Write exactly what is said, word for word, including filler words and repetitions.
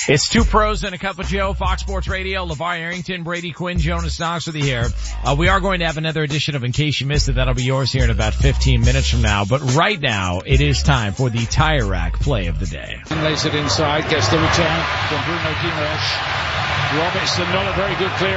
It's two pros and a cup of Joe, Fox Sports Radio. LeVar Arrington, Brady Quinn, Jonas Knox with you here. Uh, we are going to have another edition of In Case You Missed It. That'll be yours here in about fifteen minutes from now. But right now, it is time for the Tire Rack play of the day. And lays it inside, gets the return from Bruno Guimaraes. Robertson, not a very good clear.